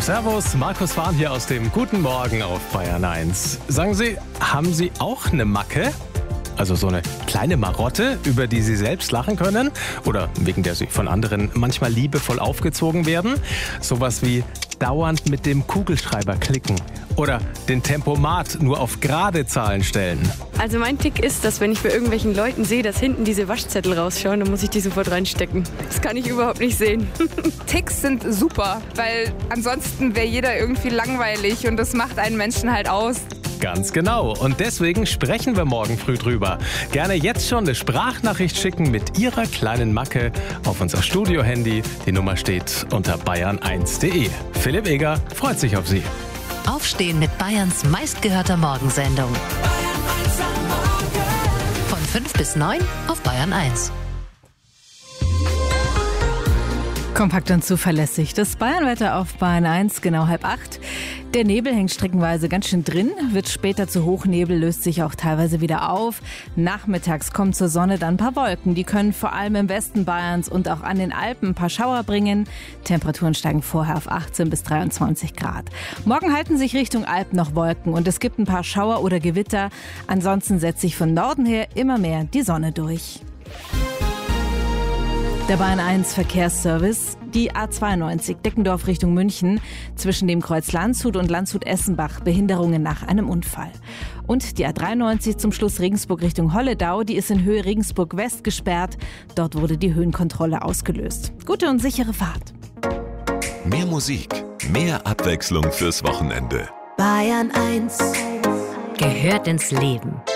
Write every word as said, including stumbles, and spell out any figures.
Servus, Markus Fahn hier aus dem Guten Morgen auf Bayern eins. Sagen Sie, haben Sie auch eine Macke? Also so eine kleine Marotte, über die Sie selbst lachen können? Oder wegen der Sie von anderen manchmal liebevoll aufgezogen werden? Sowas wie dauernd mit dem Kugelschreiber klicken oder den Tempomat nur auf gerade Zahlen stellen. Also mein Tick ist, dass wenn ich bei irgendwelchen Leuten sehe, dass hinten diese Waschzettel rausschauen, dann muss ich die sofort reinstecken. Das kann ich überhaupt nicht sehen. Ticks sind super, weil ansonsten wäre jeder irgendwie langweilig und das macht einen Menschen halt aus. Ganz genau. Und deswegen sprechen wir morgen früh drüber. Gerne jetzt schon eine Sprachnachricht schicken mit Ihrer kleinen Macke auf unser Studio-Handy. Die Nummer steht unter bayern eins punkt de. Philipp Eger freut sich auf Sie. Aufstehen mit Bayerns meistgehörter Morgensendung. Von fünf bis neun auf Bayern eins. Kompakt und zuverlässig. Das Bayernwetter auf Bayern eins, genau halb acht. Der Nebel hängt streckenweise ganz schön drin, wird später zu Hochnebel, löst sich auch teilweise wieder auf. Nachmittags kommen zur Sonne dann ein paar Wolken. Die können vor allem im Westen Bayerns und auch an den Alpen ein paar Schauer bringen. Temperaturen steigen vorher auf achtzehn bis dreiundzwanzig Grad. Morgen halten sich Richtung Alp noch Wolken und es gibt ein paar Schauer oder Gewitter. Ansonsten setzt sich von Norden her immer mehr die Sonne durch. Der Bayern eins Verkehrsservice, die A zweiundneunzig Deckendorf Richtung München, zwischen dem Kreuz Landshut und Landshut-Essenbach, Behinderungen nach einem Unfall. Und die A dreiundneunzig zum Schluss Regensburg Richtung Holledau, die ist in Höhe Regensburg West gesperrt. Dort wurde die Höhenkontrolle ausgelöst. Gute und sichere Fahrt. Mehr Musik, mehr Abwechslung fürs Wochenende. Bayern eins Gehört ins Leben.